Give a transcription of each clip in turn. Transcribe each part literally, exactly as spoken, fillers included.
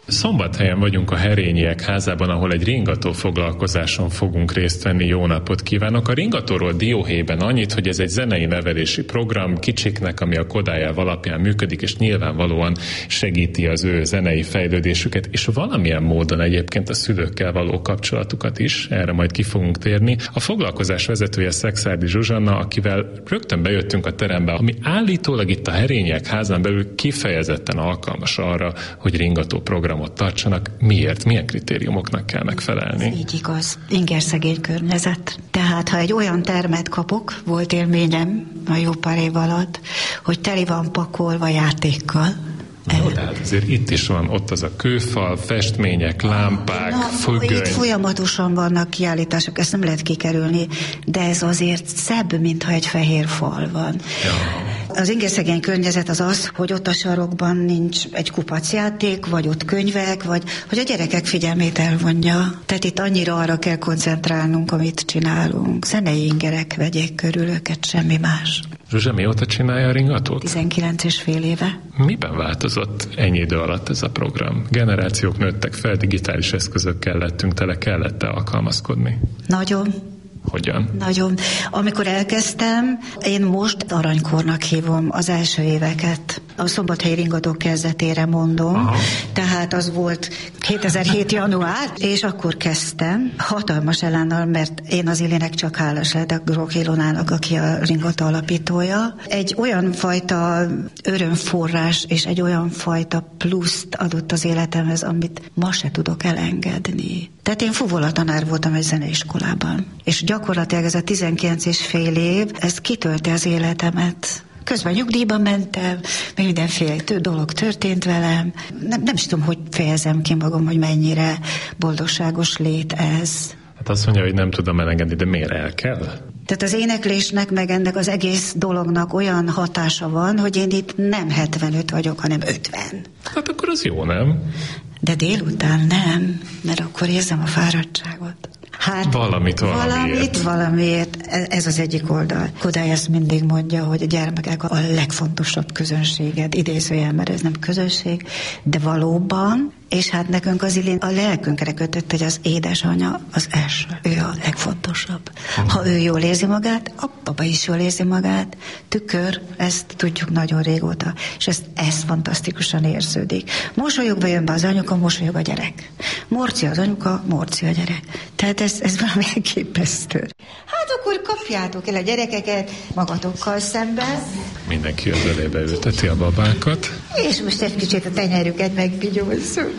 Szombathelyen vagyunk a Herényiek házában, ahol egy ringató foglalkozáson fogunk részt venni. Jó napot kívánok! A ringatóról dióhéjban annyit, hogy ez egy zenei nevelési program kicsiknek, ami a Kodály alapján működik, és nyilvánvalóan segíti az ő zenei fejlődésüket, és valamilyen módon egyébként a szülőkkel való kapcsolatukat is, erre majd ki fogunk térni. A foglalkozás vezetője Szekszárdi Zsuzsanna, akivel rögtön bejöttünk a terembe, ami állítólag itt a Herényiek házán belül kifejezetten alkalmas arra, hogy ringató program tartsanak. Miért? Milyen kritériumoknak kell megfelelni? Ez így igaz. Ingerszegény környezet. Tehát, ha egy olyan termet kapok, volt élményem a jó pár év alatt, hogy teli van pakolva játékkal. Jó, de hát azért itt is van, ott az a kőfal, festmények, lámpák, függöny. Itt folyamatosan vannak kiállítások, ezt nem lehet kikerülni, de ez azért szebb, mintha egy fehér fal van. Ja. Az ingerszegény környezet az az, hogy ott a sarokban nincs egy kupacjáték, vagy ott könyvek, vagy hogy a gyerekek figyelmét elvonja. Tehát itt annyira arra kell koncentrálnunk, amit csinálunk. Zenei ingerek vegyék körül őket, semmi más. Zsuzsa, mióta csinálja a ringatót? tizenkilenc és fél éve. Miben változott ennyi idő alatt ez a program? Generációk nőttek fel, digitális eszközökkel lettünk tele, kellett-e alkalmazkodni? Nagyon. Hogyan? Nagyon. Amikor elkezdtem, én most aranykornak hívom az első éveket. A Szombathelyi ringatók kezdetére mondom. Aha. Tehát az volt kétezer-hét január, és akkor kezdtem. Hatalmas elánnal, mert én az Illének csak hálás lehetek, Grók Ilonának, aki a ringató alapítója. Egy olyan fajta örömforrás, és egy olyan fajta pluszt adott az életemhez, amit ma se tudok elengedni. Tehát én fuvola-tanár voltam egy zeneiskolában. És gyakorlatilag ez a tizenkilenc és fél év, ez kitölti az életemet. Közben nyugdíjba mentem, meg mindenféle dolog történt velem. Nem, nem is tudom, hogy fejezem ki magam, hogy mennyire boldogságos lét ez. Hát azt mondja, hogy nem tudom elengedni, de miért el kell? Tehát az éneklésnek, meg ennek az egész dolognak olyan hatása van, hogy én itt nem hetvenöt vagyok, hanem ötven. Hát akkor az jó, nem? De délután nem, mert akkor érzem a fáradtságot. Hát valamit valamiért. Valamit valamiért. Ez az egyik oldal. Kodály ezt mindig mondja, hogy a gyermekek a legfontosabb közönséged, idézőjel, mert ez nem közönség, de valóban, és hát nekünk az Illén a lelkünkre kötött, hogy az édesanyja az első. Ő a legfontosabb. Ha ő jól érzi magát, a baba is jól érzi magát. Tükör, ezt tudjuk nagyon régóta, és ez, ez fantasztikusan érződik. Mosolyogva jön be az anyuka, mosolyog a gyerek. Morci az anyuka, morci a gyerek. Tehát ez, ez valami elképesztő. Hát akkor kapjátok el a gyerekeket magatokkal szemben. Mindenki az elébe ülteti a babákat. És most egy kicsit a tenyerüket megbigyózzuk.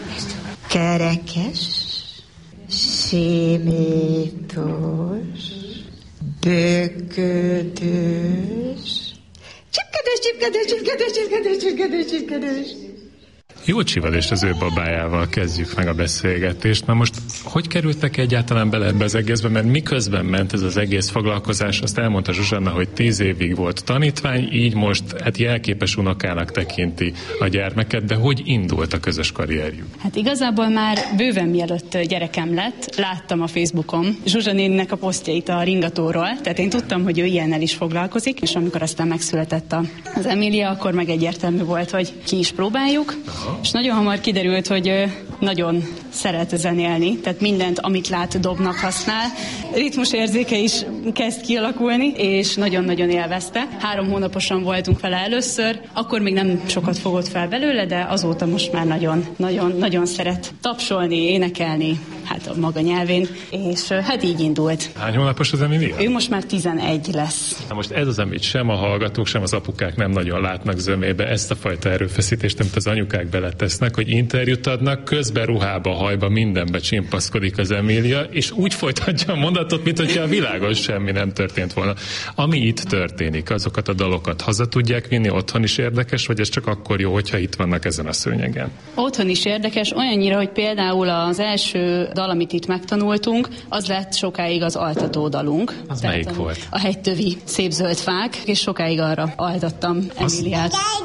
Kerekes, simítós, böködős, csipkedős, csipkedős, csipkedős, csipkedős, csipkedős, csipkedős. Jócsival és az ő babájával kezdjük meg a beszélgetést. Na most, hogy kerültek egyáltalán bele ebbe az egészbe? Mert miközben ment ez az egész foglalkozás, azt elmondta Zsuzsanna, hogy tíz évig volt tanítvány, így most hát jelképes unokának tekinti a gyermeket, de hogy indult a közös karrierjük? Hát igazából már bőven mielőtt gyerekem lett, láttam a Facebookon Zsuzsa néninek a posztjait a ringatóról, tehát én tudtam, hogy ő ilyennel is foglalkozik, és amikor aztán megszületett az Emília, akkor meg egyértelmű volt, hogy ki is próbáljuk. Aha. És nagyon hamar kiderült, hogy nagyon szeret zenélni, tehát mindent, amit lát, dobnak használ. Ritmusérzéke is kezd kialakulni, és nagyon-nagyon élvezte. Három hónaposan voltunk vele először, akkor még nem sokat fogott fel belőle, de azóta most már nagyon, nagyon, nagyon szeret tapsolni, énekelni, hát a maga nyelvén, és hát így indult. Hány hónapos az Emília? Ő most már tizenegy lesz. Na most ez az, amit sem a hallgatók, sem az apukák nem nagyon látnak zömébe, ezt a fajta erőfeszítést, amit az anyukák beletesznek, hogy interjút adnak, közben ruhába, hajba, mindenbe csimpaszkodik az Emília, és úgy folytatja a mondatot, mint hogyha a világon semmi nem történt volna. Ami itt történik, azokat a dalokat haza tudják vinni, otthon is érdekes, vagy ez csak akkor jó, hogyha itt vannak ezen a szőnyegen? Otthon is érdekes, olyannyira, hogy például az első dal, amit itt megtanultunk, az lett sokáig az altató dalunk. Az melyik a, volt? A hegytövi szép zöld fák, és sokáig arra altattam Emíliát.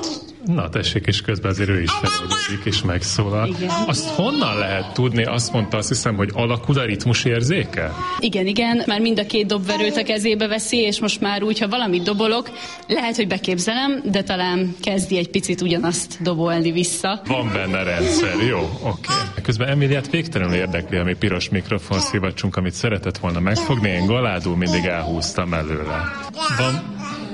Na tessék, és közben azért ő is feloldódik és megszólal. Igen. Azt honnan lehet tudni? Azt mondta, azt hiszem, hogy alakul a ritmus érzéke? Igen, igen, már mind a két dobverőt a kezébe veszi, és most már úgy, ha valamit dobolok, lehet, hogy beképzelem, de talán kezdi egy picit ugyanazt dobolni vissza. Van benne rendszer, jó, oké. Okay. Közben Emiliát végtelenül érdekli a mi piros mikrofon szivacsunk, amit szeretett volna megfogni, én galádul mindig elhúztam előle. Van...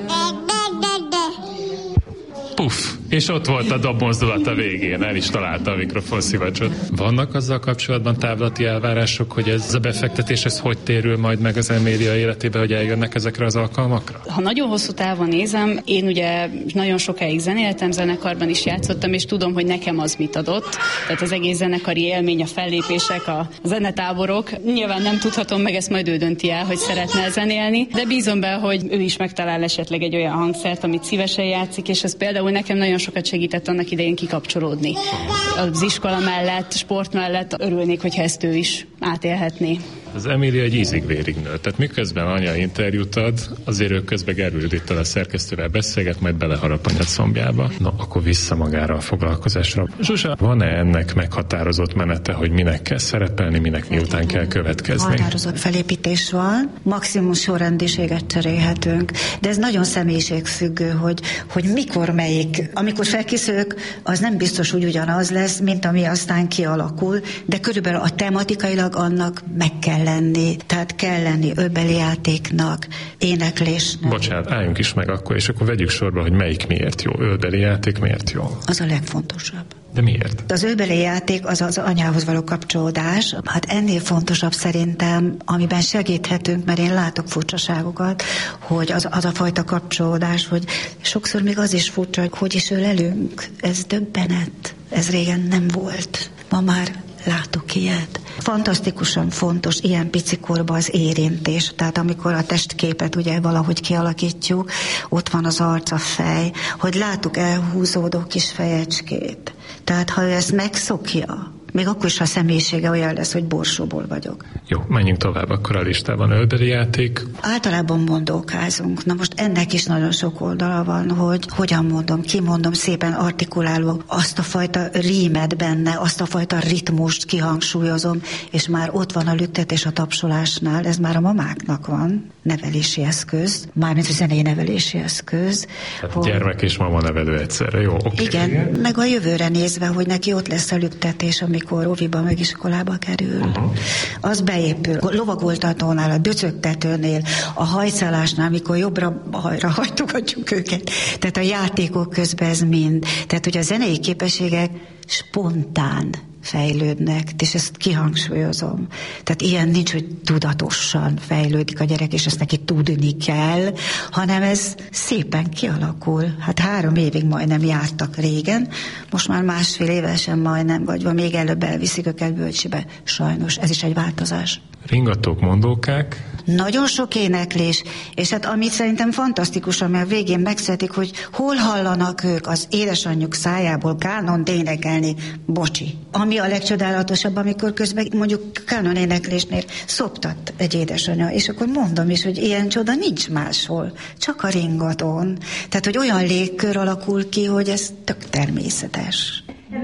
Puff! És ott volt a dobmozdulat a végén, el is találta a mikrofonszívacsot. Vannak azzal kapcsolatban távlati elvárások, hogy ez a befektetés, ez hogy térül majd meg az Emilia életébe, hogy eljönnek ezekre az alkalmakra? Ha nagyon hosszú távon nézem, én ugye nagyon sokáig zenéltem, zenekarban is játszottam, és tudom, hogy nekem az mit adott. Tehát az egész zenekari élmény, a fellépések, a zenetáborok. Nyilván nem tudhatom meg, ezt majd ő dönti el, hogy szeretne zenélni, de bízom be, hogy ő is megtalál esetleg egy olyan hangszert, amit szívesen játszik, és ez például nekem nagyon sokat segített annak idején kikapcsolódni. Az iskola mellett, sport mellett örülnék, hogyha ezt ő is átélhetné. Az Emilia egy ízig-vérig nő, tehát miközben anya interjút ad, azért ő közben Gergőd itt a szerkesztővel beszélget, majd beleharap anya combjába. Na, akkor vissza magára a foglalkozásra. Zsuzsa, van-e ennek meghatározott menete, hogy minek kell szerepelni, minek miután kell következni? Határozott felépítés van, maximum sorrendiséget cserélhetünk, de ez nagyon személyiségfüggő, hogy, hogy mikor melyik. Amikor felkészülök, az nem biztos úgy ugyanaz lesz, mint ami aztán kialakul, de körülbelül a tematikailag annak meg kell lenni. Tehát kell lenni öbbeli játéknak, éneklésnek. Bocsánat, álljunk is meg akkor, és akkor vegyük sorba, hogy melyik miért jó. Öbbeli játék miért jó? Az a legfontosabb. De miért? Az öbbeli játék az az anyához való kapcsolódás. Hát ennél fontosabb szerintem, amiben segíthetünk, mert én látok furcsaságokat, hogy az, az a fajta kapcsolódás, hogy sokszor még az is furcsa, hogy hogy is ölelünk. Ez döbbenet. Ez régen nem volt. Ma már látok ilyet. Fantasztikusan fontos ilyen picikorban az érintés, tehát amikor a testképet ugye valahogy kialakítjuk, ott van az arc, a fej, hogy látok elhúzódó kis fejecskét. Tehát ha ő ezt megszokja, még akkor is, ha a személyisége olyan lesz, hogy borsóból vagyok. Jó, menjünk tovább, akkor a listában öldeli játék. Általában mondókázunk. Na most ennek is nagyon sok oldala van, hogy hogyan mondom, kimondom, szépen artikulálva azt a fajta rímet benne, azt a fajta ritmust kihangsúlyozom, és már ott van a lüktetés a tapsolásnál, ez már a mamáknak van, nevelési eszköz, mármint a zenei nevelési eszköz. Hát hogy... gyermek és mama nevelő egyszerre, jó? Okay. Igen, meg a jövőre nézve, hogy neki ott lesz a lüktetés, amikor óviba meg iskolába kerül. Uh-huh. Az beépül. A lovagoltatónál, a döcögtetőnél, a hajszálásnál, amikor jobbra-hajra hajtogatjuk őket. Tehát a játékok közben ez mind. Tehát, hogy a zenei képességek spontán fejlődnek, és ezt kihangsúlyozom. Tehát ilyen nincs, hogy tudatosan fejlődik a gyerek, és ezt neki tudni kell, hanem ez szépen kialakul. Hát három évig majdnem jártak régen, most már másfél évesen majdnem, vagy még előbb elviszik őket bölcsibe. Sajnos, ez is egy változás. Ringatók, mondókák. Nagyon sok éneklés, és hát amit szerintem fantasztikus, ami a végén megszületik, hogy hol hallanak ők az édesanyjuk szájából kánon énekelni, bocsi. Ami a legcsodálatosabb, amikor közben mondjuk kánon éneklésnél szoptat egy édesanya, és akkor mondom is, hogy ilyen csoda nincs máshol, csak a ringatón. Tehát, hogy olyan légkör alakul ki, hogy ez tök természetes.